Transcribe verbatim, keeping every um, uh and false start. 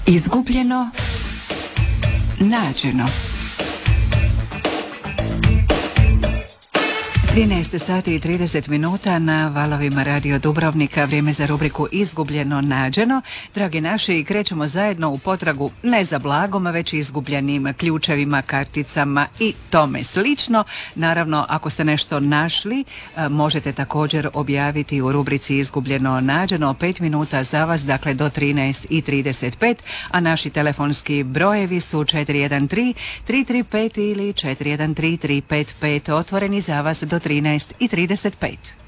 Izgubljeno, nađeno. trinaest sati i trideset minuta na valovima Radio Dubrovnika, vrijeme za rubriku Izgubljeno, nađeno. Dragi naši, krećemo zajedno u potragu ne za blagom, već izgubljenim ključevima, karticama i tome slično. Naravno, ako ste nešto našli, možete također objaviti u rubrici Izgubljeno, nađeno. Pet minuta za vas, dakle do trinaest i trideset pet, a naši telefonski brojevi su četiri jedan tri tri tri pet ili četiri jedan tri tri pet pet, otvoreni za vas do trinaest i trideset pet.